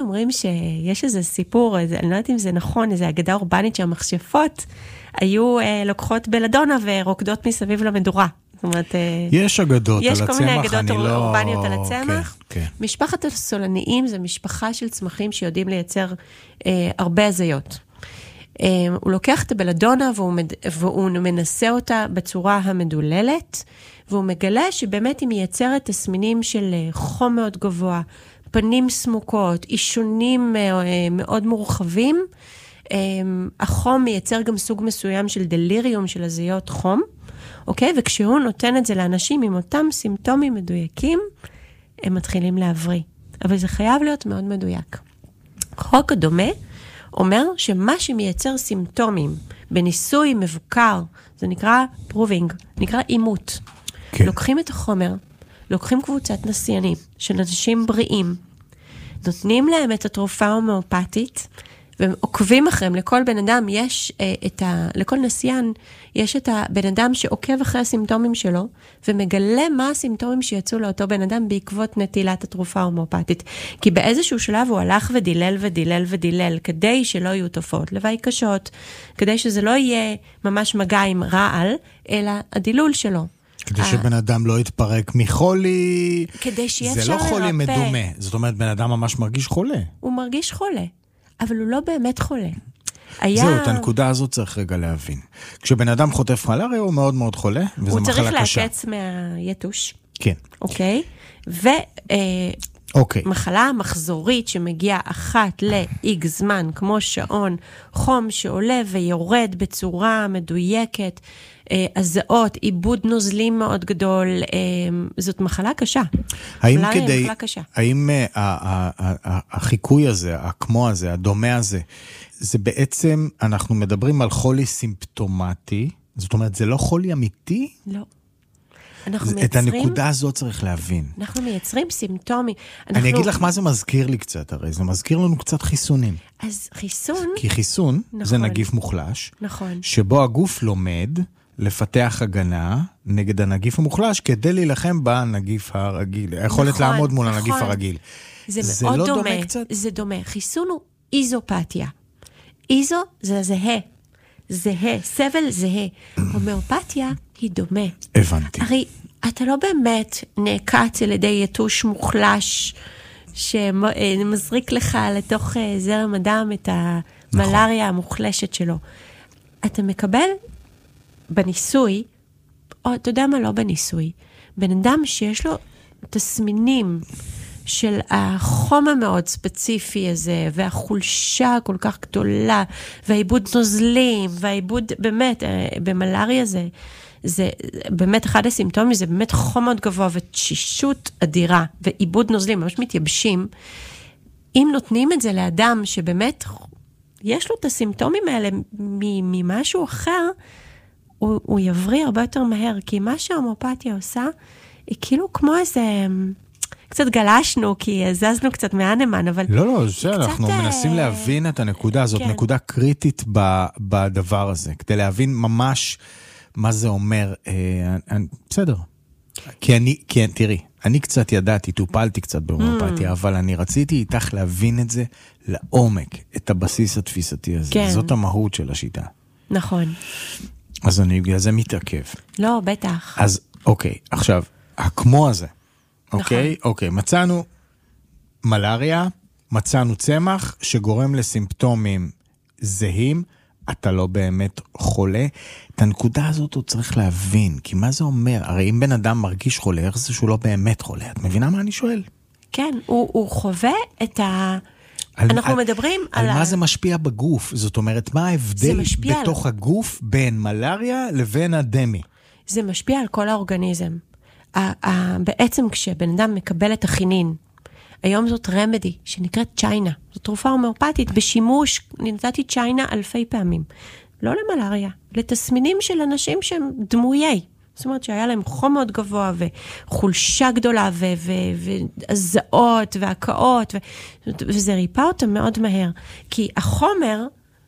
אומרים שיש איזה סיפור, אני לא יודעת אם זה נכון, איזו אגדה אורבנית שהמכשפות היו לוקחות בלדונה ורוקדות מסביב למדורה. זאת אומרת, יש אגדות על הצמח, יש כל מיני אגדות אורבניות על הצמח. כן. משפחת הסולניים זה משפחה של צמחים שיודעים לייצר הרבה הזיות. הוא לוקח את הבלדונה והוא מנסה אותה בצורה המדוללת, והוא מגלה שבאמת היא מייצרת תסמינים של חום מאוד גבוה, פנים סמוקות, אישונים מאוד מורחבים. החום מייצר גם סוג מסוים של דליריום של הזיות חום, אוקיי? וכשהוא נותן את זה לאנשים עם אותם סימפטומים מדויקים, הם מתחילים להבריא. אבל זה חייב להיות מאוד מדויק. חוק הדומה אומר שמה שמייצר סימפטומים בניסוי מבוקר, זה נקרא פרובינג, נקרא אימות. כן. לוקחים את החומר, לוקחים קבוצת נסיינים של אנשים בריאים, נותנים להם את התרופה ההומאופתית, ועוקבים אחריהם. לכל בן אדם יש לכל נסיין יש את הבן אדם שעוקב אחרי הסימפטומים שלו, ומגלה מה הסימפטומים שיצאו לאותו בן אדם בעקבות נטילת התרופה ההומאופתית. כי באיזשהו שלב הוא הלך ודילל ודילל ודילל, כדי שלא יהיו תופעות לוואי קשות, כדי שזה לא יהיה ממש מגע עם רעל, אלא הדילול שלו. כדי שבן אדם לא יתפרק מחולי. כדי שיהיה אפשר זה לא חולי לרפא. מדומה. זאת אומרת, בן אדם ממש מרגיש חולה. הוא מרגיש חולה, אבל הוא לא באמת חולה. זהו, את הנקודה הזאת צריך רגע להבין. כשבן אדם חוטף מלאריה, הוא מאוד מאוד חולה, וזה מחלה קשה. הוא צריך לעקץ מהיתוש. כן. אוקיי? מחלה מחזורית שמגיעה אחת ל-X זמן, כמו שעון, חום שעולה ויורד בצורה מדויקת, הזעות, עיבוד נוזלים מאוד גדול, זאת מחלה קשה. האם החיקוי הזה, הכמו הזה, הדומה הזה, זה בעצם, אנחנו מדברים על חולי סימפטומטי, זאת אומרת, זה לא חולי אמיתי? לא. את הנקודה הזאת צריך להבין. אנחנו מייצרים סימפטומים. אני אגיד לך מה זה מזכיר לי קצת, הרי זה מזכיר לנו קצת חיסונים. אז חיסון... כי חיסון זה נגיף מוחלש, שבו הגוף לומד לפתח הגנה נגד הנגיף המוחלש, כדי להילחם בנגיף הרגיל. היכולת לעמוד מול הנגיף הרגיל. זה מאוד דומה. זה דומה. חיסון הוא איזופתיה. איזו זה זהה. זהה. סבל זהה. הומאופתיה היא דומה. הבנתי. הרי אתה לא באמת נעקץ על ידי יתוש מוחלש שמזריק לך לתוך זרם הדם את המלאריה המוחלשת שלו. אתה מקבל בניסוי, או אתה יודע מה לא בניסוי, בן אדם שיש לו תסמינים של החום המאוד ספציפי הזה, והחולשה כל כך גדולה, והעיבוד נוזלים, והעיבוד באמת, במלאריה זה באמת אחד הסימפטומים, זה באמת חום מאוד גבוה, ותשישות אדירה, ועיבוד נוזלים, ממש מתייבשים. אם נותנים את זה לאדם שבאמת יש לו את הסימפטומים האלה ממשהו אחר, הוא יבריא הרבה יותר מהר, כי מה שההומאופתיה עושה, היא כאילו כמו איזה... קצת גלשנו, כי זזנו קצת מהנמן, אבל... לא, זה אנחנו מנסים להבין את הנקודה הזאת, נקודה קריטית בדבר הזה, כדי להבין ממש מה זה אומר. בסדר. כי תראי, אני קצת ידעתי, טופלתי קצת בהומאופתיה, אבל אני רציתי איתך להבין את זה לעומק, את הבסיס התפיסתי הזה. זאת המהות של השיטה. נכון. אז אני בגלל זה מתעכב. לא, בטח. אז אוקיי, עכשיו, הכמו הזה, אוקיי, מצאנו מלאריה, מצאנו צמח שגורם לסימפטומים זהים, אתה לא באמת חולה. את הנקודה הזאת הוא צריך להבין, כי מה זה אומר? הרי אם בן אדם מרגיש חולה, איך זה שהוא לא באמת חולה? את מבינה מה אני שואל? כן, הוא חווה את ה... אנחנו מדברים על מה זה משפיע בגוף, זאת אומרת, מה ההבדל בתוך הגוף בין מלאריה לבין הדמי? זה משפיע על כל האורגניזם. בעצם כשבן אדם מקבל את הכינין, היום זאת רמדי, שנקראת צ'יינה. זאת תרופה הומאופתית, בשימוש, נתתי צ'יינה אלפי פעמים. לא למלאריה, לתסמינים של אנשים שהם דמויי. זאת אומרת שהיה להם חום מאוד גבוה, וחולשה גדולה, והזעות, והקאות, וזה ריפה אותם מאוד מהר. כי החומר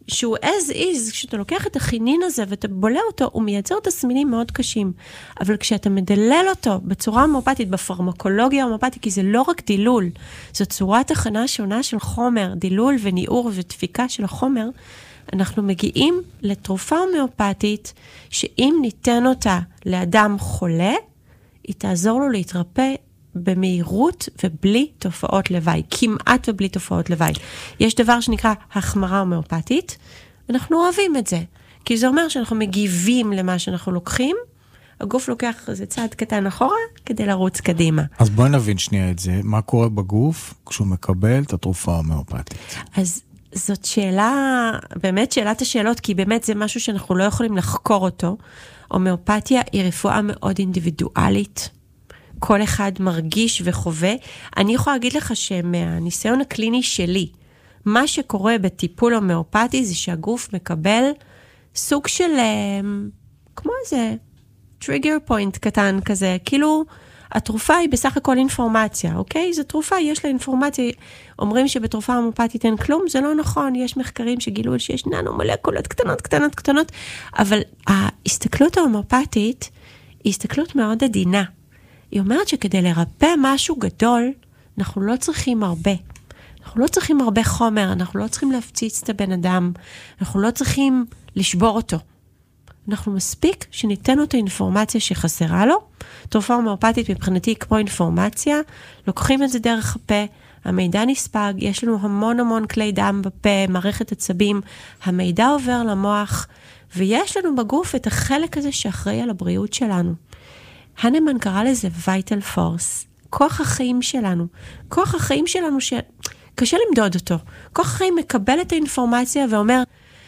שהוא as is, כשאתה לוקח את הכינין הזה ואתה בולע אותו, הוא מייצר תסמינים מאוד קשים. אבל כשאתה מדלל אותו בצורה הומאופתית, בפרמקולוגיה ההומאופתית, כי זה לא רק דילול, זו צורת הכנה שונה של חומר, דילול וניעור ודפיקה של החומר, אנחנו מגיעים לתרופה הומאופתית, שאם ניתן אותה לאדם חולה, היא תעזור לו להתרפא במהירות ובלי תופעות לוואי, כמעט ובלי תופעות לוואי. יש דבר שנקרא החמרה הומאופתית, אנחנו אוהבים את זה, כי זה אומר שאנחנו מגיבים למה שאנחנו לוקחים, הגוף לוקח איזה צעד קטן אחורה, כדי לרוץ קדימה. אז בואי נבין שנייה את זה, מה קורה בגוף כשהוא מקבל את התרופה ההומאופתית? אז זאת שאלה, באמת שאלת השאלות, כי באמת זה משהו שאנחנו לא יכולים לחקור אותו. הומאופתיה היא רפואה מאוד אינדיבידואלית, כל אחד מרגיש וחווה. אני יכולה להגיד לך שמהניסיון הקליני שלי, מה שקורה בטיפול הומאופתי זה שהגוף מקבל סוג של, כמו איזה טריגר פוינט קטן כזה, כאילו התרופה היא בסך הכל אינפורמציה, אוקיי? זו תרופה, יש לה אינפורמציה, אומרים שבתרופה הומאופתית אין כלום, זה לא נכון, יש מחקרים שגילו שיש ננו מולקולות קטנות, אבל ההסתכלות ההומאופתית היא הסתכלות מאוד עדינה. היא אומרת שכדי לרפא משהו גדול, אנחנו לא צריכים הרבה. אנחנו לא צריכים הרבה חומר, אנחנו לא צריכים להפציץ את הבן אדם, אנחנו לא צריכים לשבור אותו. אנחנו מספיק שניתן לו את האינפורמציה שחסרה לו. תרופה הומאופתית מבחינתי כמו אינפורמציה, לוקחים את זה דרך הפה, המידע נספג, יש לנו המון כלי דם בפה, מערכת עצבים, המידע עובר למוח, ויש לנו בגוף את החלק הזה שאחראי על הבריאות שלנו. הנמן קרא לזה vital force, כוח החיים שלנו. כוח החיים שלנו שקשה למדוד אותו. כוח החיים מקבל את האינפורמציה ואומר,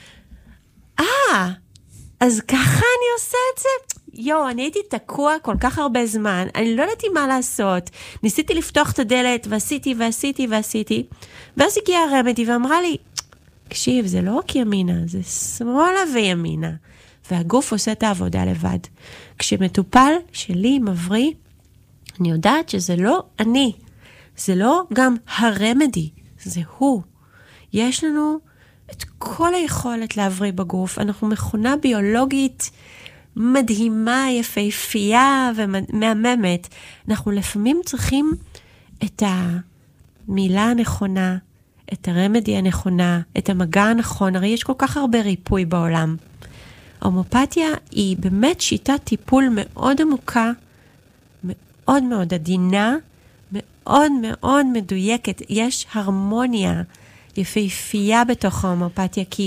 אז ככה אני עושה את זה? אני הייתי תקוע כל כך הרבה זמן, אני לא ידעתי מה לעשות. ניסיתי לפתוח את הדלת ועשיתי, ואז הגיעה הרמדי ואמרה לי, תקשיב, זה לא רק ימינה, זה שמאלה וימינה. והגוף עושה את העבודה לבד. כשמטופל שלי מבריא, אני יודעת שזה לא אני, זה לא גם הרמדי, זה הוא. יש לנו את כל היכולת להבריא בגוף, אנחנו מכונה ביולוגית מדהימה, יפהפייה ומהממת. אנחנו לפעמים צריכים את המילה הנכונה, את הרמדי הנכונה, את המגע הנכון, הרי יש כל כך הרבה ריפוי בעולם. ההומאופתיה היא באמת שיטת טיפול מאוד עמוקה, מאוד עדינה, מאוד מדויקת. יש הרמוניה יפהפייה בתוך ההומאופתיה, כי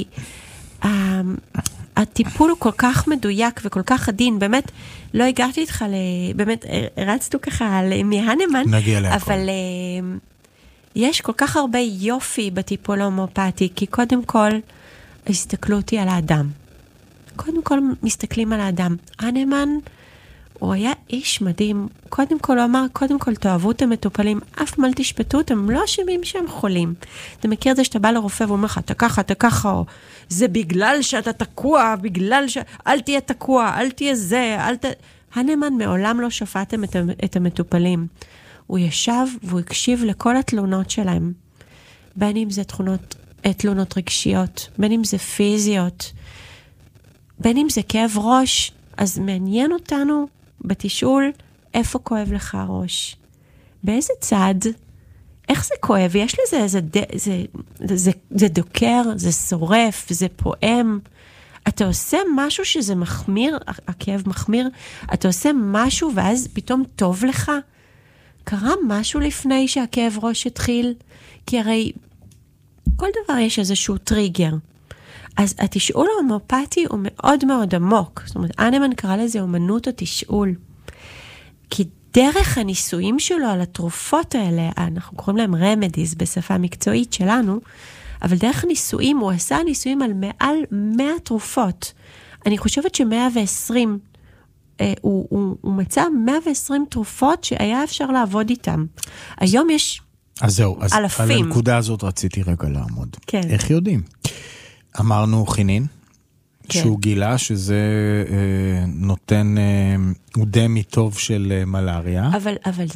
הטיפול הוא כל כך מדויק וכל כך עדין. באמת, לא הגעתי איתך, באמת, רצתו ככה מהנמן, נגיע להכל. אבל יש כל כך הרבה יופי בטיפול ההומאופתי, כי קודם כל, ההסתכלות היא על האדם. קודם כל מסתכלים על האדם. הנמן, הוא היה איש מדהים. קודם כל הוא אמר, קודם כל תאהבו את המטופלים, אף מה תשפטו אותם, הם לא אשמים שהם חולים. אתה מכיר את זה שאתה בא לרופא ואומר לך, אתה ככה, או זה בגלל שאתה תקוע, אל תהיה תקוע, אל תהיה זה, הנמן מעולם לא שפטתם את המטופלים. הוא ישב והוא הקשיב לכל התלונות שלהם. בין אם זה תלונות רגשיות, בין אם זה פיזיות, בין אם זה כאב ראש, אז מעניין אותנו בתשאול איפה כואב לך הראש. באיזה צד? איך זה כואב? יש לזה זה דוקר, זה שורף, זה פועם. אתה עושה משהו שזה מחמיר, הכאב מחמיר, אתה עושה משהו ואז פתאום טוב לך. קרה משהו לפני שהכאב ראש התחיל? כי הרי כל דבר יש איזשהו טריגר. אז התשאול ההומאופתי הוא מאוד עמוק. זאת אומרת, הנמן קרא לזה אומנות התשאול. כי דרך הניסויים שלו על התרופות האלה, אנחנו קוראים להם רמדיז בשפה מקצועית שלנו, אבל דרך הניסויים, הוא עשה ניסויים על מעל 100 תרופות. אני חושבת ש120, הוא מצא 120 תרופות שהיה אפשר לעבוד איתם. היום יש אז זהו, אז אלפים. על הנקודה הזאת רציתי רגע לעמוד. כן. איך יודעים? אמרנו חינין, כן. שהוא גילה שזה נותן, הוא דמי טוב של מלאריה. אבל זהו.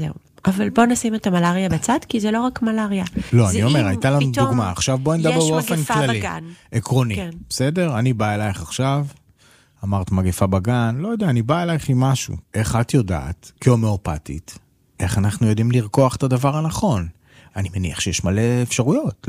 אבל בוא נשים את המלאריה בצד, כי זה לא רק מלאריה. לא, אני אומר, הייתה לנו דוגמה. עכשיו בואי נדבר באופן כללי. עקרוני. כן. בסדר? אני בא אלייך עכשיו, אמרת מגפה בגן, לא יודע, אני בא אלייך עם משהו. איך את יודעת, כהומאופתית, איך אנחנו יודעים לרקוח את הדבר הנכון? אני מניח שיש מלא אפשרויות.